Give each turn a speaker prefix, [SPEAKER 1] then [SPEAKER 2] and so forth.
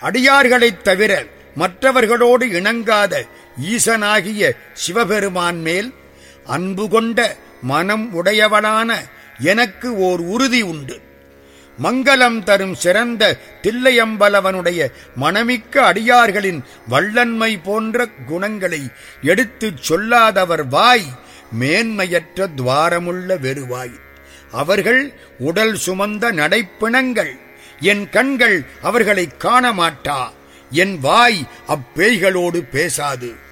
[SPEAKER 1] அடியார்களைத் தவிர மற்றவர்களோடு இணங்காத ஈசனாகிய சிவபெருமான் மேல் அன்பு கொண்ட மனம் உடையவளான எனக்கு ஓர் உறுதி உண்டு. மங்களம் தரும் சிறந்த தில்லையம்பலவனுடைய மனமிக்க அடியார்களின் வள்ளன்மை போன்ற குணங்களை எடுத்துச் சொல்லாதவர் வாய் மேன்மையற்ற துவாரமுள்ள வெறுவாய். அவர்கள் உடல் சுமந்த நடைப்பிணங்கள். என் கண்கள் அவர்களை காண மாட்டா. என் வாய் அப்பேய்களோடு பேசாது.